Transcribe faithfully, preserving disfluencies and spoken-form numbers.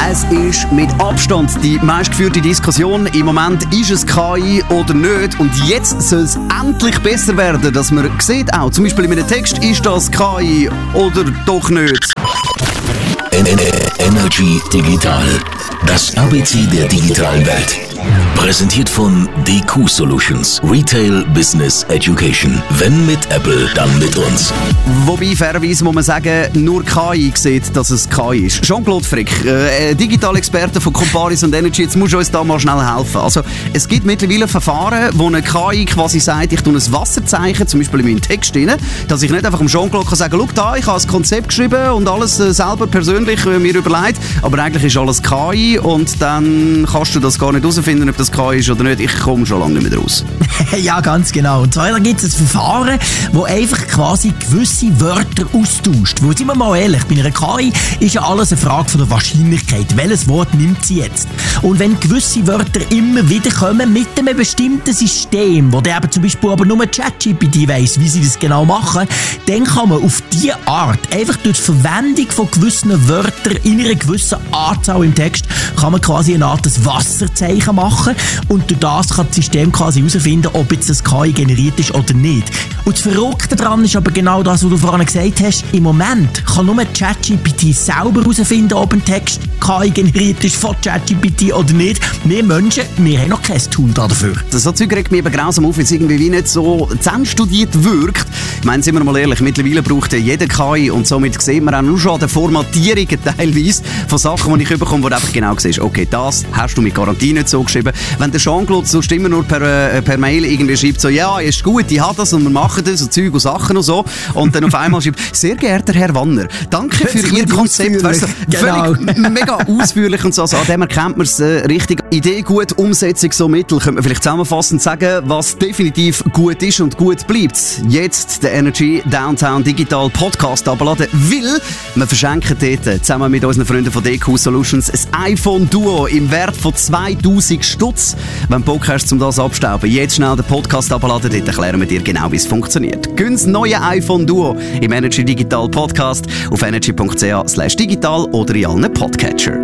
Es ist mit Abstand die meistgeführte Diskussion. Im Moment ist es K I oder nicht. Und jetzt soll es endlich besser werden, dass man sieht auch, zum Beispiel in einem Text, ist das K I oder doch nicht. Energy Digital, das A B C der digitalen Welt. Präsentiert von D Q Solutions, Retail Business Education. Wenn mit Apple, dann mit uns. Wobei, fairerweise muss man sagen, nur K I sieht, dass es K I ist. Jean-Claude Frick, äh, Digitalexperte von Comparis und Energy, jetzt musst du uns da mal schnell helfen. Also, es gibt mittlerweile Verfahren, wo eine K I quasi sagt, ich tue ein Wasserzeichen, zum Beispiel in meinen Text rein, dass ich nicht einfach dem Jean-Claude kann sagen, schau da, ich habe ein Konzept geschrieben und alles äh, selber persönlich äh, mir überlegt, aber eigentlich ist alles K I und dann kannst du das gar nicht herausfinden, ob das K I ist oder nicht. Ich komme schon lange nicht mehr raus. Ja, ganz genau. Und zwar gibt es ein Verfahren, das einfach quasi gewisse Wörter austauscht. Wo, sind wir mal ehrlich, bei einer K I ist ja alles eine Frage von der Wahrscheinlichkeit. Welches Wort nimmt sie jetzt? Und wenn gewisse Wörter immer wieder kommen mit einem bestimmten System, wo der eben zum Beispiel aber nur ChatGPT weiss, wie sie das genau machen, dann kann man auf diese Art, einfach durch die Verwendung von gewissen Wörtern in einer gewissen Anzahl im Text, kann man quasi eine Art des Wasserzeichen machen und durch das kann das System quasi herausfinden, ob jetzt das K I generiert ist oder nicht. Und das Verrückte daran ist aber genau das, was du vorhin gesagt hast. Im Moment kann nur ChatGPT selber herausfinden, ob ein Text K I generiert ist von ChatGPT oder nicht. Wir Menschen, wir haben noch kein Tool dafür. So Zeug regt mich eben grausam auf, weil es irgendwie wie nicht so zusammenstudiert wirkt. Ich meine, sind wir mal ehrlich, mittlerweile braucht ja jeder K I und somit sehen wir auch nur schon an den Formatierungen teilweise von Sachen, die ich bekomme, wo du einfach genau siehst, okay, das hast du mit Garantie nicht so geschrieben. Wenn der Jean-Claude sonst immer nur per, äh, per Mail irgendwie schreibt, so, ja, ist gut, ich habe das und wir machen das und Zeug und Sachen und so, und dann auf einmal schreibt, sehr geehrter Herr Wanner, danke für Ihr Konzept. Weißt du, genau. Völlig mega ausführlich und so, also an dem erkennt man es äh, richtig. Idee gut, Umsetzung so mittel. Könnte man vielleicht zusammenfassend sagen, was definitiv gut ist und gut bleibt. Jetzt der Energy Downtown Digital Podcast abladen, weil wir verschenken dort zusammen mit unseren Freunden von D Q Solutions ein iPhone Duo im Wert von zweitausend Stutz. Wenn du Bock hast, um das abstauben, jetzt schnell den Podcast abladen, dort erklären wir dir genau, wie es funktioniert. Gönn das neue iPhone Duo im Energy Digital Podcast auf energy punkt c h slash digital oder in allen Podcatcher.